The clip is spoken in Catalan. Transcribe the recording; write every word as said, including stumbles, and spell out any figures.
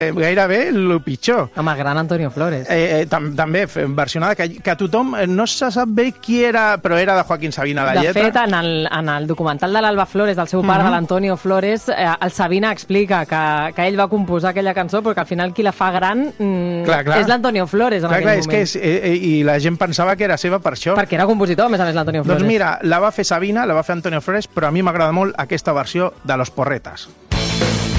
gairebé el pitjor. Home, gran Antonio Flores. Eh, eh, tam també, versionada, que, que tothom no se sap bé qui era, però era de Joaquín Sabina la de lletra. De fet, en el, en el documental de l'Alba Flores, del seu pare, uh -huh. de l'Antonio Flores, eh, el Sabina explica que, que ell va composar aquella cançó, però que al final qui la fa gran mm, clar, clar. és l'Antonio Flores en clar, aquell clar, moment. És que és, eh, I la gent pensava que era seva per això. Perquè era compositor, a més a més, l'Antonio Flores. Doncs mira, la va fer Sabina, la va fer Antonio Flores, però a mi m'agrada molt aquesta versió de Los Porretas.